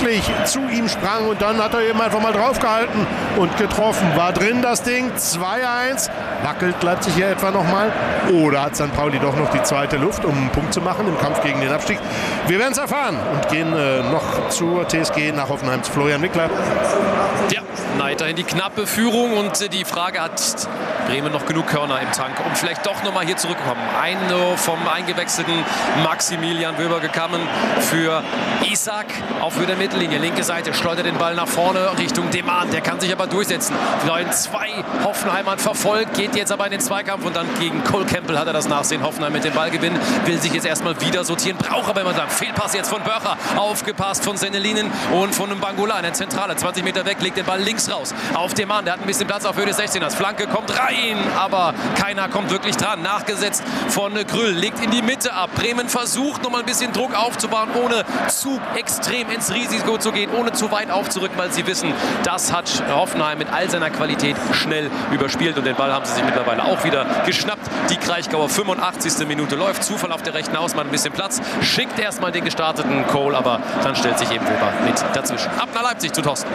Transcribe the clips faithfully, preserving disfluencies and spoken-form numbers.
wirklich zu ihm sprang und dann hat er eben einfach mal draufgehalten und getroffen. War drin das Ding, zwei eins. Wackelt Leipzig hier etwa nochmal? Oder hat Sankt Pauli doch noch die zweite Luft, um einen Punkt zu machen im Kampf gegen den Abstieg? Wir werden es erfahren und gehen äh, noch zur T S G nach Hoffenheim zu Florian Wickler. Ja, weiterhin die knappe Führung und äh, die Frage, hat Bremen noch genug Körner im Tank, um vielleicht doch nochmal hier zurückzukommen. Ein äh, vom eingewechselten Maximilian Wöber gekommen für Isak auf Höhe der Mittellinie. Linke Seite schleudert den Ball nach vorne Richtung Deman. Der kann sich aber durchsetzen. Neun zwei Hoffenheim hat verfolgt, geht jetzt aber in den Zweikampf und dann gegen Cole Campbell hat er das Nachsehen. Hoffenheim mit dem Ballgewinn, will sich jetzt erstmal wieder sortieren, braucht aber immer sagen. Fehlpass jetzt von Börcher, aufgepasst von Sennelinen und von Bangula in der Zentrale. zwanzig Meter weg, legt den Ball links raus auf Deman. Der hat ein bisschen Platz auf Höhe des sechzehners. Flanke kommt rein, aber keiner kommt wirklich dran. Nachgesetzt von Grüll, legt in die Mitte ab. Bremen versucht noch mal ein bisschen Druck aufzubauen, ohne zu extrem ins Risiko zu gehen, ohne zu weit aufzurücken, weil sie wissen, das hat Hoffenheim mit all seiner Qualität schnell überspielt und den Ball haben sie sich mittlerweile auch wieder geschnappt. Die Kraichgauer, fünfundachtzigste Minute läuft. Zufall auf der rechten Außenbahn, ein bisschen Platz. Schickt erstmal den gestarteten Cole, aber dann stellt sich eben Weber mit dazwischen. Ab nach Leipzig zu Thorsten.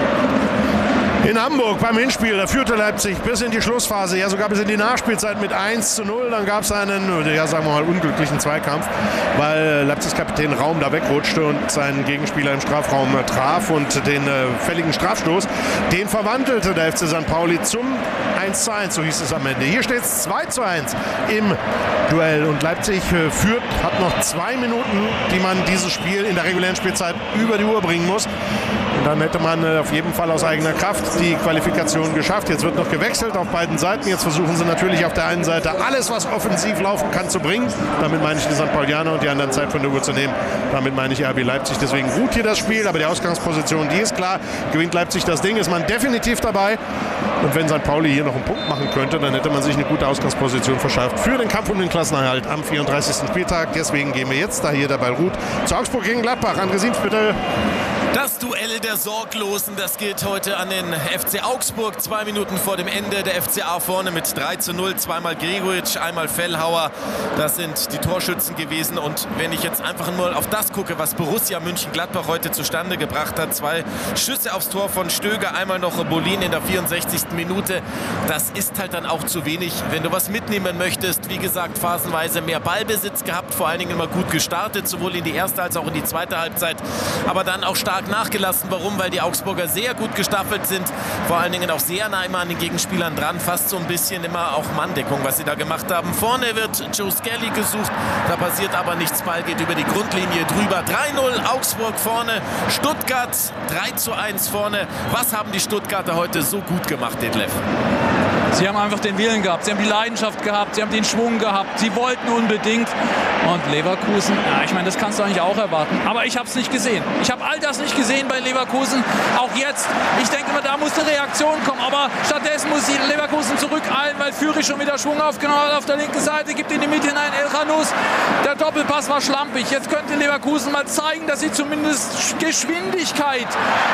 In Hamburg beim Hinspiel, da führte Leipzig bis in die Schlussphase, ja sogar bis in die Nachspielzeit mit eins zu null. Dann gab es einen, ja sagen wir mal, unglücklichen Zweikampf, weil Leipzigs Kapitän Raum da wegrutschte und seinen Gegenspieler im Strafraum traf und den äh, fälligen Strafstoß, den verwandelte der F C Sankt Pauli zum eins zu eins, so hieß es am Ende. Hier steht es zwei zu eins im Duell und Leipzig äh, führt, hat noch zwei Minuten, die man dieses Spiel in der regulären Spielzeit über die Uhr bringen muss. Und dann hätte man äh, auf jeden Fall aus eigener Kraft die Qualifikation geschafft. Jetzt wird noch gewechselt auf beiden Seiten. Jetzt versuchen sie natürlich auf der einen Seite alles, was offensiv laufen kann, zu bringen. Damit meine ich die Sankt Paulianer und die anderen Zeit von der Uhr zu nehmen. Damit meine ich R B Leipzig. Deswegen ruht hier das Spiel, aber die Ausgangsposition, die ist klar. Gewinnt Leipzig das Ding, ist man definitiv dabei. Und wenn Sankt Pauli hier noch einen Punkt machen könnte, dann hätte man sich eine gute Ausgangsposition verschafft für den Kampf um den Klassenerhalt am vierunddreißigsten Spieltag. Deswegen gehen wir jetzt, da hier der Ball ruht, zu Augsburg gegen Gladbach. André Sims, bitte. Das Duell der Sorglosen, das geht heute an den F C Augsburg. Zwei Minuten vor dem Ende, der F C A vorne mit drei zu null. Zweimal Gregoritsch, einmal Fellhauer. Das sind die Torschützen gewesen. Und wenn ich jetzt einfach nur auf das gucke, was Borussia Mönchengladbach heute zustande gebracht hat. Zwei Schüsse aufs Tor von Stöger, einmal noch Bolin in der vierundsechzigsten Minute. Das ist halt dann auch zu wenig, wenn du was mitnehmen möchtest. Wie gesagt, phasenweise mehr Ballbesitz gehabt, vor allen Dingen immer gut gestartet, sowohl in die erste als auch in die zweite Halbzeit. Aber dann auch stark nachgelassen. Warum? Weil die Augsburger sehr gut gestaffelt sind. Vor allen Dingen auch sehr nah immer an den Gegenspielern dran. Fast so ein bisschen immer auch Manndeckung, was sie da gemacht haben. Vorne wird Joe Skelly gesucht. Da passiert aber nichts. Ball geht über die Grundlinie drüber. drei null Augsburg vorne. Stuttgart drei zu eins vorne. Was haben die Stuttgarter heute so gut gemacht, Detlef? Sie haben einfach den Willen gehabt, sie haben die Leidenschaft gehabt, sie haben den Schwung gehabt, sie wollten unbedingt. Und Leverkusen, ja, ich meine, das kannst du eigentlich auch erwarten. Aber ich habe es nicht gesehen. Ich habe all das nicht gesehen bei Leverkusen. Auch jetzt. Ich denke immer, da muss eine Reaktion kommen. Aber stattdessen muss die Leverkusen zurückeilen, weil Führig schon wieder Schwung aufgenommen hat auf der linken Seite. Gibt in die Mitte hinein El Khanous. Der Doppelpass war schlampig. Jetzt könnte Leverkusen mal zeigen, dass sie zumindest Geschwindigkeit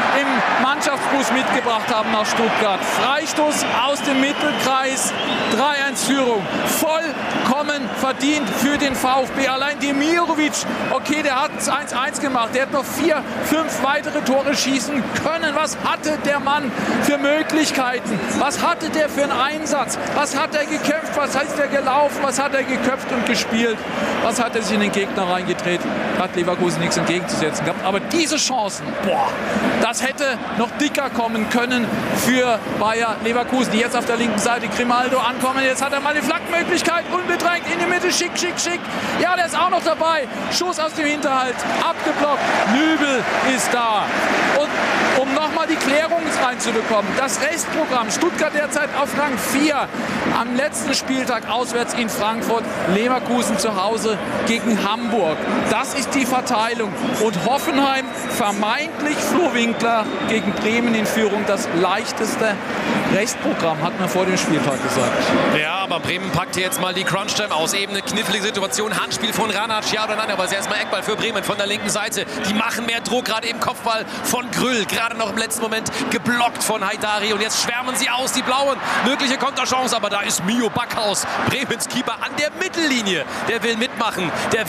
im Mannschaftsbus mitgebracht haben nach Stuttgart. Freistoß aus dem Mittelkreis. drei eins Führung. Vollkommen verdient für den VfB. Allein Demirovic, okay, der hat eins eins gemacht. Der hat noch vier, fünf weitere Tore schießen können. Was hatte der Mann für Möglichkeiten? Was hatte der für einen Einsatz? Was hat er gekämpft? Was ist er gelaufen? Was hat er geköpft und gespielt? Was hat er sich in den Gegner reingedreht? Hat Leverkusen nichts entgegenzusetzen gehabt. Aber diese Chancen, boah, das hätte noch dicker kommen können für Bayer Leverkusen, die jetzt auf der linken Seite Grimaldo ankommen. Jetzt hat er mal die Flankenmöglichkeit, unbedrängt in die Mitte, schick, schick, schick. Ja, der ist auch noch dabei. Schuss aus dem Hinterhalt, abgeblockt. Nübel ist da. Und um nochmal die Klärung reinzubekommen, das Restprogramm, Stuttgart derzeit auf Rang vier, am letzten Spieltag auswärts in Frankfurt, Leverkusen zu Hause gegen Hamburg. Das ist die Verteilung. Und Hoffenheim, vermeintlich Flo Winkler gegen Bremen in Führung, das leichteste Restprogramm, hat man vor dem Spieltag gesagt. Ja, aber Bremen packt hier jetzt mal die Crunch-Time aus. Eben eine knifflige Situation. Handspiel von Ranac, ja oder nein, aber es ist erstmal Eckball für Bremen von der linken Seite. Die machen mehr Druck, gerade im Kopfball von Grüll. Gerade noch im letzten Moment geblockt von Haidari. Und jetzt schwärmen sie aus, die Blauen. Mögliche Konterchance, aber da ist Mio Backhaus, Bremens Keeper, an der Mittellinie. Der will mitmachen. Der